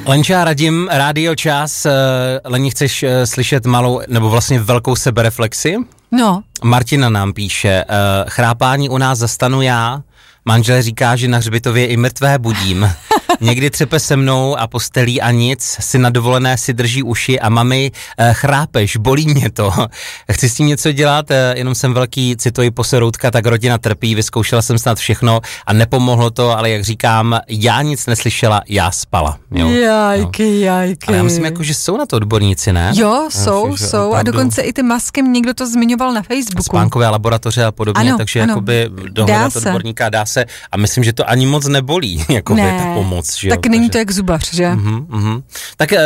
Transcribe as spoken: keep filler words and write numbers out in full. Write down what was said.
Lenča, radím, Rádio Čas. Leni, chceš slyšet malou, nebo vlastně velkou sebereflexi? No. Martina nám píše, chrápání u nás zastanu já, manžel říká, že na hřbitově i mrtvé budím. Někdy třepe se mnou a postelí a nic, si na dovolené si drží uši a mami, chrápeš, bolí mě to. Chci s tím něco dělat, jenom jsem velký citový poseroutka, tak rodina trpí, vyzkoušela jsem snad všechno a nepomohlo to, ale jak říkám, já nic neslyšela, já spala. Jo? Jajky, jajky. Ale já myslím, jako, že jsou na to odborníci, ne? Jo, jsou, myslím, jsou a dokonce i ty masky, někdo to zmiňoval na Facebooku. Spánkové laboratoře a podobně, ano, takže ano. jakoby dohledat odborníka dá se a myslím, že to ani moc nebolí, jakoby ne, ta pomoc. Že tak jo? není takže... to jak zubař, že? Uh-huh, uh-huh. Tak